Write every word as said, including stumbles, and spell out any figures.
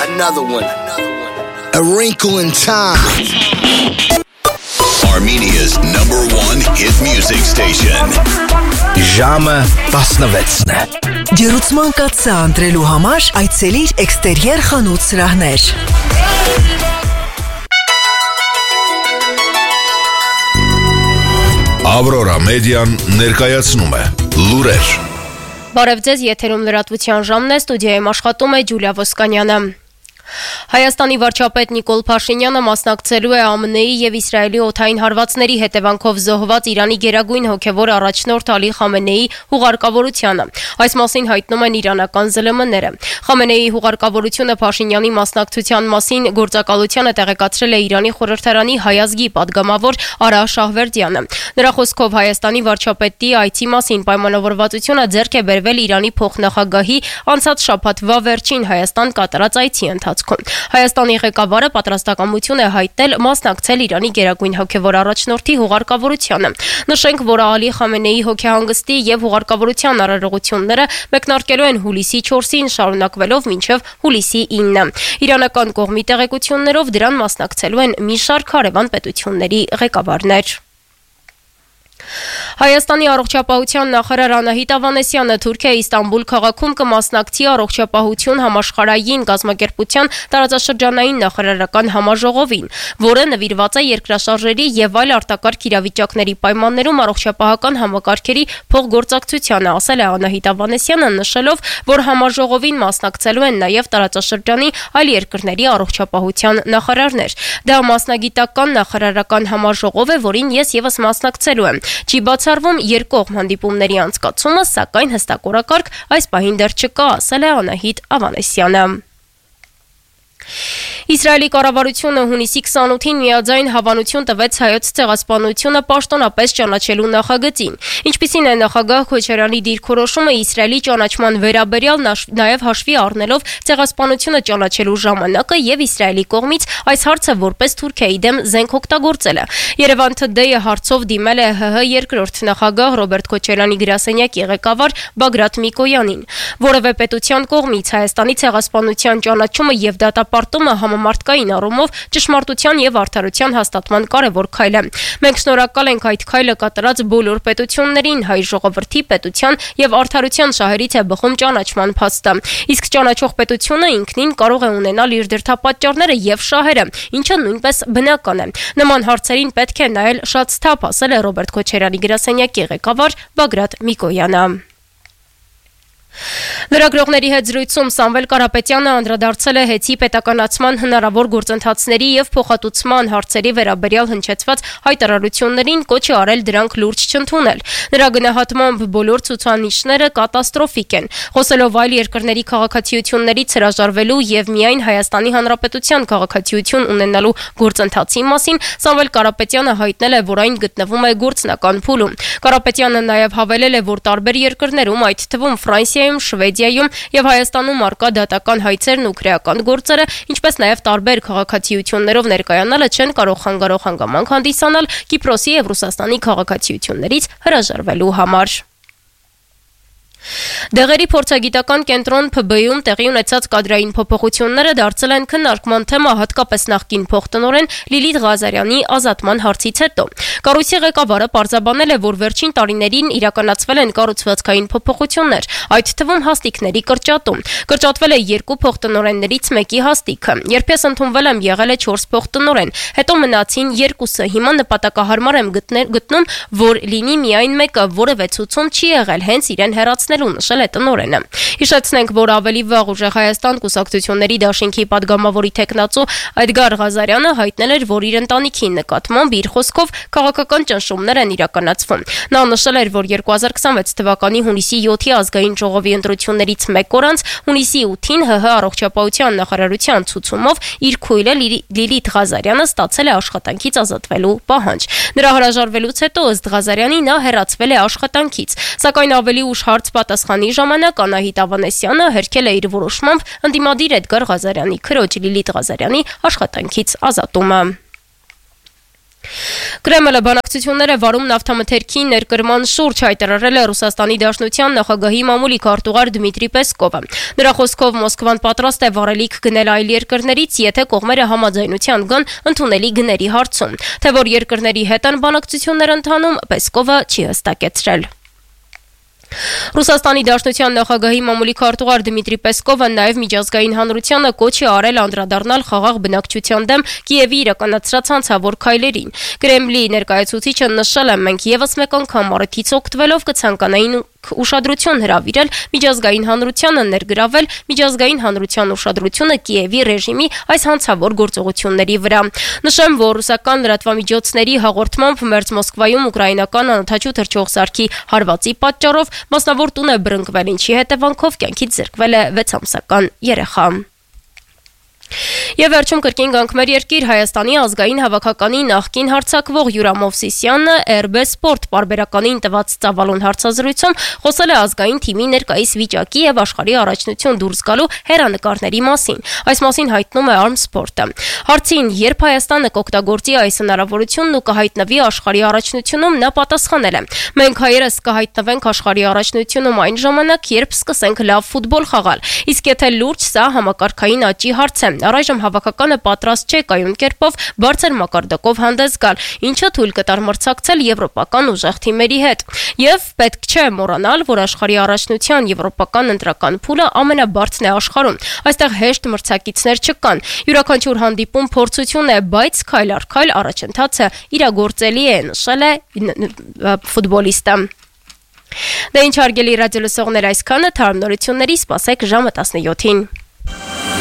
Another one. A wrinkle in time. Armenia's number one hit music station. Ժամը տասնվեցն է։ Ջերուցման կաթսա ընտրելու համար այցելիր Էքստերիեր խանութ սրահներ։ Ավրորա մեդիան ներկայացնում է լուրեր։ Բարև ձեզ, եթերում լրատվության ժամն է, ստուդիայում աշխատում է Ջուլիա Ոսկանյանը։ Հայաստանի վարչապետ Նիկոլ Փաշինյանը մասնակցելու է ԱՄՆ-ի եւ Իսրայելի օդային հարվածների հետևանքով զոհված Իրանի գերագույն հոգեվոր առաջնորդ Ալի Խամենեի հուղարկավորությանը։ Այս մասին հայտնում են իրանական ԶԼՄ-ները։ Խամենեի հուղարկավորությունը Փաշինյանի մասնակցության մասին գործակալությանը տեղեկացրել է Իրանի խորհրդարանի հայազգի падգամավոր Արա Շահվերդյանը։ Նրա խոսքով Հայաստանի վարչապետի այցի մասին պայմանավորվածությունը ձեռք է բերվել Իրանի փոխնախագահի անցած շաբաթվա վերջին Հայաստան կատարած այցի ընթացքում։ Հայաստանի ղեկավարը պատրաստակամություն է հայտնել մասնակցել Իրանի գերագույն հոգեվոր առաջնորդի հուղարկավորությանը։ Նշենք, որ Ալի Խամենեի հոգեհանգստի եւ հուղարկավորության արարողությունները մեկնարկելու են հուլիսի չորսին, շարունակվելով մինչեւ հուլիսի ինը։ Իրանական կողմի տեղեկություններով դրան մասնակցելու են մի շարք հարևան պետությունների ղեկավարներ։ Հայաստանի առողջապահության նախարար Անահիտ Ավանեսյանը Թուրքիա Իստանբուլ քաղաքում կմասնակցի առողջապահություն համաշխարհային կազմակերպության տարածաշրջանային նախարարական համաժողովին, որը նվիրված է երկրաշարժերի եւ այլ արտակարգ իրավիճակների պայմաններում առողջապահական համակարգերի փոխգործակցությանը, ասել է Անահիտ Ավանեսյանը, նշելով, որ համաժողովին մասնակցելու են նաեւ տարածաշրջանի այլ երկրների առողջապահության նախարարներ։ Դա մասնագիտական նախարարական համաժողով է, որին ես եւս մասնակցելու եմ։ Չի բացառվում երկկողմ հանդիպումների անցկացումը, սակայն հստակ օրակարգ այս պահին դեռ չկա, ասել է Անահիտ Ավանեսյանը։ Իսրայելի կառավարությունը հունիսի քսանութին միաձայն հավանություն տվեց հայոց ցեղասպանությունը պաշտոնապես ճանաչելու նախագծին։ Ինչպիսին է նախագահ Քոչարյանի դիրքորոշումը Իսրայելի ճանաչման վերաբերյալ նաև հաշվի առնելով ցեղասպանությունը ճանաչելու ժամանակը եւ Իսրայելի կողմից այս հարցը որպես Թուրքիայի դեմ զենք օգտագործելը։ Երևան Today-ը հարցով դիմել է ՀՀ երկրորդ նախագահ Ռոբերտ Քոչարյանի գրասենյակի ղեկավար Բագրատ Միկոյանին։ Որևէ պետության կողմից Հայաստանի ցեղասպանության ճանաչումը եւ դատապարտումը համամարտկային առումով ճշմարտության եւ արդարության հաստատման կարևոր քայլ է։ Մենք շնորհակալ ենք այդ քայլը կատարած բոլոր պետություններին, հայ ժողովրդի, պետության եւ արդարության շահերից է բխում ճանաչման փաստը։ Իսկ ճանաչող պետությունը ինքնին կարող է ունենալ իր դրդապատճառները եւ շահերը, ինչը նույնպես բնական է։ Նման հարցերին պետք է նայել շատ սթափ, ասել է Ռոբերտ Քոչարյանի գրասենյակի ղեկավար Բագրատ Միկոյանը։ Լրագրողների հետ զրույցում Սամվել Կարապետյանը անդրադարձել է հեծի պետականացման հնարավոր գործընթացների եւ փոխհատուցման հարցերի վերաբերյալ հնչեցված հայտարարություններին, կոչ է արել դրանք լուրջ չընդունել։ Նրա գնահատմամբ բոլոր ցուցանիշները կատաստրոֆիկ են։ Խոսելով այլ երկրների քաղաքացիություններից հրաժարվելու եւ միայն Հայաստանի Հանրապետության քաղաքացիություն ունենալու գործընթացի մասին, Սամվել Կարապետյանը հայտնել է, որ այն գտնվում է գործնական փուլում։ Կարապետյանը նաեւ հավելել է, որ տարբեր երկրներում, այդ թվում Ֆրանսիա Շվեդիայում եւ Հայաստանում արկա դատական հայցերն ու քրեական գործերը, ինչպես նաեւ տարբեր քաղաքացիություններով ներկայանալը չեն կարող խանգարող հանգամանք հանդիսանալ Կիպրոսի եւ Ռուսաստանի քաղաքացիություններից հրաժարվելու համար։ Դեղերի փորձագիտական կենտրոն Փ B-ում տեղի ունեցած կադրային փոփոխությունները դարձել են քննարկման թեմա, հատկապես նախկին փոխտնօրեն Լիլիթ Ղազարյանի ազատման հարցից հետո։ Կառույցի ղեկավարը պարզաբանել է, որ վերջին տարիներին իրականացվել են կառուցվածքային փոփոխություններ, այդ թվում հաստիքների կրճատում։ Կրճատվել է երկու փոխտնօրեններից մեկի հաստիքը։ Երբ ես ընդունվել եմ, եղել է չորս փոխտնօրեն, հետո մնացին երկուսը։ Հիմա նպատակահարմար եմ գտնում, որ լինի միայն մեկը, որևէ ցուցում չի եղել, հենց իրեն հեռացնել նշել է տնօրենը։ Հիշեցնենք, որ ավելի վաղ Ուժեղ Հայաստան կուսակցությունների դաշինքի падգամավորի տեխնացու Էդգար Ղազարյանը հայտնել էր, որ իր ընտանիքի նկատմամբ իր խոսքով քաղաքական ճնշումներ են իրականացվում։ Նա նշել էր, որ երկու հազար քսանվեց թվականի հունիսի յոթի ազգային ժողովի ընտրություններից մեկ օր անց հունիսի ութին ՀՀ առողջապահության նախարարության ցուցումով իր քույրը Լիլիթ Ղազարյանը ստացել է աշխատանքից ազատվելու պահանջ։ Նրա հրաժարվելուց հետո ըստ Ղազարյանի նա հեռացվել է աշխատանքից, սակայն ավելի ուշ հարց պատասխանի ժամանակ Անահիտ Ավանեսյանը հերքել է իր որոշմամբ ընդդիմադիր Էդգար Ղազարյանի քրոջ Լիլիթ Ղազարյանի աշխատանքից ազատումը։ Կրեմլը բանակցություններ է վարում նավթամթերքի ներկրման շուրջ, հայտարարել է Ռուսաստանի Դաշնության նախագահի մամուլի քարտուղար Դմիտրի Պեսկովը։ Նրա խոսքով Մոսկվան պատրաստ է վառելիք գնել այլ երկրներից, եթե կողմերը համաձայնության գան ընդունելի գների հարցում։ Թե որ երկրների հետ են բանակցություններ ընթանում, Պեսկովը չի հստակեցրել։ Ռուսաստանի Դաշնության նախագահի մամուլի քարտուղար Դմիտրի Պեսկովը նաև միջազգային հանրությանը կոչ է արել անդրադառնալ խաղաղ բնակչության դեմ Կիևի իրականացրած հանցավոր քայլերին։ Կրեմլի ներկայացուցիչը նշել է, մենք եւս մեկ անգամ առիթից օգտվելով կցանկանային ուշադրություն հրավիրել միջազգային հանրությանը ներգրավել միջազգային հանրության ուշադրությունը Կիևի ռեժիմի այս հանցավոր գործողությունների վրա։ Նշեմ, որ ռուսական լրատվամիջոցների հաղորդմամբ մերձ Մոսկվայում ուկրաինական անօդաչու թռչող սարքի հարվածի պատճառով մասնավոր տուն է բռնկվել, ինչի հետևանքով կյանքից զրկվել է վեց ամսական երեխա։ Եվ վերջում կրկին գանք մեր երկիր Հայաստանի ազգային հավաքականի նախկին հարձակվող Յուրամ Մովսիսյանը эр բի Sport պարբերականին տված ծավալուն հարցազրույցում խոսել է ազգային թիմի ներկայիս վիճակի եւ աշխարհի առաջնություն դուրս գալու հեռանկարների մասին։ Այս մասին հայտնում է Armsport-ը։ Հարցին, երբ Հայաստանը կօգտագործի այս հնարավորությունն ու կհայտնվի աշխարհի առաջնությունում, նա պատասխանել է. Մենք հայերս կհայտնվենք աշխարհի առաջնությունում այն ժամանակ, երբ սկսենք լավ ֆուտբոլ խաղալ։ Իսկ եթե լուրջ, սա համակարգային աճի հարց է։ Առայժմ հավաքականը պատրաստ չէ կայուն կերպով բարձր մակարդակով հանդես գալ, ինչը թույլ կտար մրցակցել եվրոպական ուժեղ թիմերի հետ։ Եվ պետք չէ մոռանալ, որ աշխարհի առաջնության եվրոպական ընտրական փուլը ամենաբարձրն է աշխարհում։ Այստեղ հեշտ մրցակիցներ չկան։ Յուրաքանչյուր հանդիպում փորձություն է, բայց քայլ առ քայլ առաջընթացը իրագործելի է, նշել է ֆուտբոլիստը։ Դե ինչ հարգելի ռադիոլսողներ, այսքանը թարմ նորությունների, սպասեք ժամը տասնյոթին։